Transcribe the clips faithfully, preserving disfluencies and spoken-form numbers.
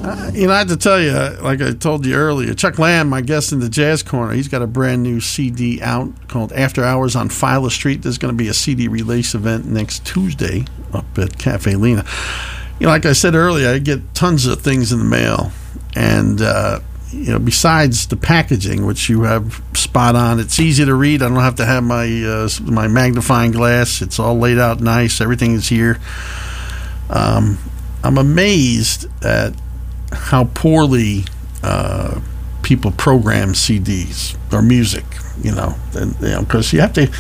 Uh, you know, I have to tell you, like I told you earlier, Chuck Lamb, my guest in the Jazz Corner, he's got a brand new C D out called After Hours on Philo Street. There's going to be a C D release event next Tuesday up at Cafe Lena. You know, like I said earlier, I get tons of things in the mail. And, uh, you know, besides the packaging, which you have spot on, it's easy to read. I don't have to have my uh, my magnifying glass. It's all laid out nice. Everything is here. Um, I'm amazed at how poorly uh, people program C Ds or music, you know, and, you know, because you have to,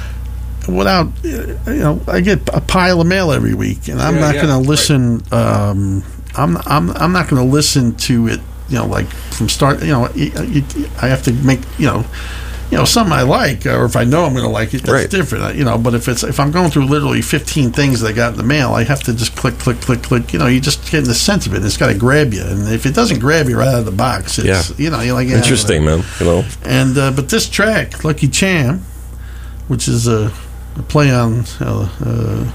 without, you know, I get a pile of mail every week, and I'm yeah, not yeah, going to listen. Right. Um, I'm I'm I'm not going to listen to it, you know, like from start. You know, you, you, I have to make, you know. You know, something I like, or if I know I'm going to like it, that's right. different. You know, but if it's if I'm going through literally fifteen things that I got in the mail, I have to just click, click, click, click. You know, you just get in the sense of it. It's got to grab you, and if it doesn't grab you right out of the box, it's yeah. you know, you're like yeah, interesting, man. You know, and uh, but this track, Lucky Charm, which is a, a play on uh, uh,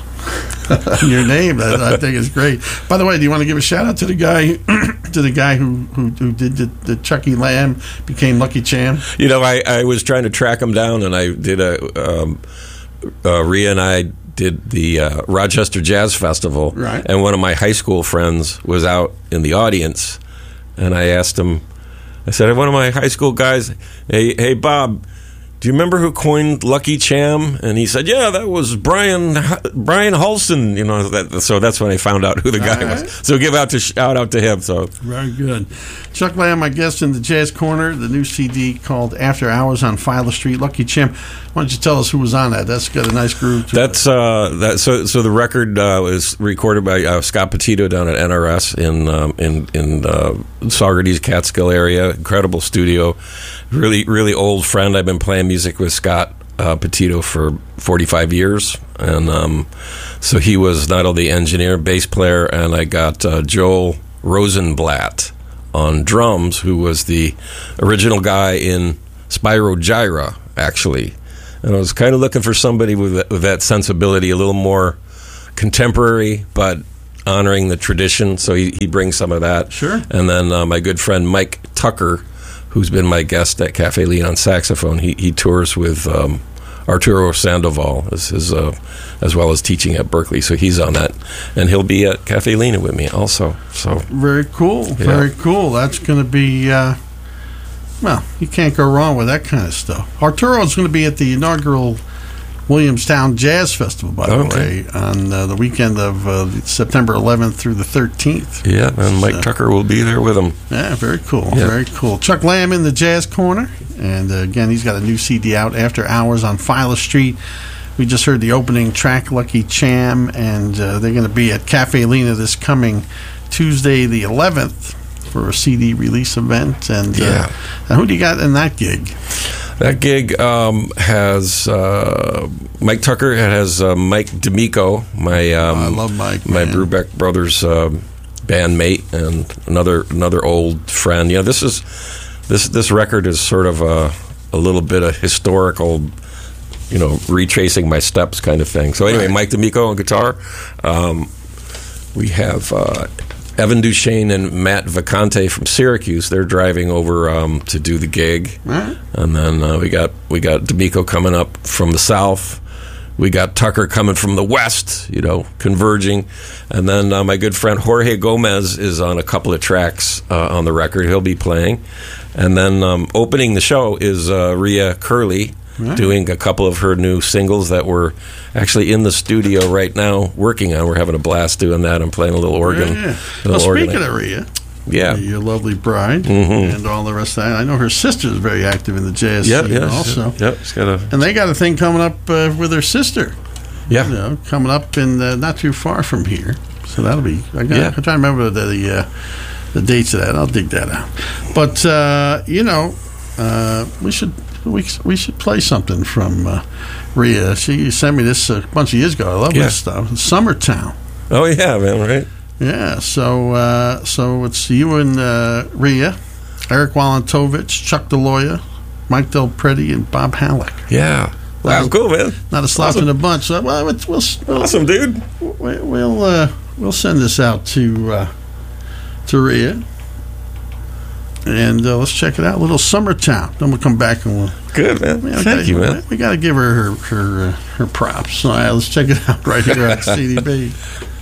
your name, that I think is great. By the way, do you want to give a shout out to the guy to the guy who who, who did the, the Chucky Lamb became Lucky Charm? You know, I, I was trying to track him down, and I did a um, uh, Rhea and I did the uh, Rochester Jazz Festival, right. And one of my high school friends was out in the audience, and I asked him, I said, one of my high school guys, hey, hey Bob, do you remember who coined Lucky Charm? And he said, yeah, that was Brian Brian Halston. You know, that, so that's when I found out who the guy right. was. So give out to shout out to him. So very good. Chuck Lamb, my guest in the Jazz Corner, the new C D called After Hours on Philo Street. Lucky Charm. Why don't you tell us who was on that? That's got a nice groove to That's it. uh, that. So so the record uh, was recorded by uh, Scott Petito down at N R S in um, in in uh, Saugerties, Catskill area. Incredible studio. Really, really old friend. I've been playing music with Scott uh, Petito for forty-five years. And um, so he was not only engineer, bass player, and I got uh, Joel Rosenblatt on drums, who was the original guy in Spyro Gyra, actually. And I was kind of looking for somebody with that, with that sensibility, a little more contemporary, but honoring the tradition. So he, he brings some of that. Sure. And then uh, my good friend Mike Tucker, who's been my guest at Cafe Lena on saxophone. He he tours with um, Arturo Sandoval as his, uh, as well as teaching at Berkeley. So he's on that, and he'll be at Cafe Lena with me also. So very cool, yeah. very cool. That's going to be uh, well, you can't go wrong with that kind of stuff. Arturo is going to be at the inaugural Williamstown Jazz Festival, by the okay. way, on uh, the weekend of uh, September eleventh through the thirteenth. Yeah, and Mike so, Tucker will be there with him. Yeah, very cool, yeah. very cool. Chuck Lamb in the Jazz Corner, and uh, again, he's got a new C D out, After Hours on Philo Street. We just heard the opening track, Lucky Charm, and uh, they're going to be at Cafe Lena this coming Tuesday the eleventh for a C D release event. And yeah. uh, who do you got in that gig? That gig um, has uh, Mike Tucker. It has uh, Mike D'Amico, my um, oh, I love Mike, my man. Brubeck Brothers uh, bandmate, and another another old friend. You know, this is this this record is sort of a a little bit of historical, you know, retracing my steps kind of thing. So anyway, right. Mike D'Amico on guitar. Um, we have uh, Evan Duchesne and Matt Vacante from Syracuse. They're driving over um, to do the gig, right. And then uh, we got we got D'Amico coming up from the south. We got Tucker coming from the west, you know, converging, and then uh, my good friend Jorge Gomez is on a couple of tracks uh, on the record. He'll be playing, and then um, opening the show is uh, Rhea Curley. Right. Doing a couple of her new singles that we're actually in the studio right now working on. We're having a blast doing that. I'm playing a little organ. Yeah, yeah. A little well, speaking organ. of Rhea, yeah, your lovely bride, mm-hmm. and all the rest of that. I know her sister's very active in the jazz yeah, scene yeah, also. Yeah, she's got a, and they got a thing coming up uh, with her sister. Yeah, you know, coming up in uh, not too far from here. So that'll be. I got, yeah. I'm trying to remember the the, uh, the dates of that. I'll dig that out. But uh, you know, uh, we should. We we should play something from uh, Rhea. She sent me this a bunch of years ago. I love yeah. this stuff. Summertown. Oh yeah, man, right? Yeah. So uh, so it's you and uh, Rhea, Eric Walentovich, Chuck DeLoya, Mike Del Preti, and Bob Halleck. Yeah. Wow, not, cool, man. Not a slouch awesome. in the bunch. So, well, we'll, we'll awesome, dude. We'll uh, we'll send this out to uh, to Rhea. And uh, let's check it out. Little Summertown. Then we'll come back and we'll. Good, man. We Thank gotta, you, man. We got to give her her her, uh, her props. So, all right, let's check it out right here on C D B.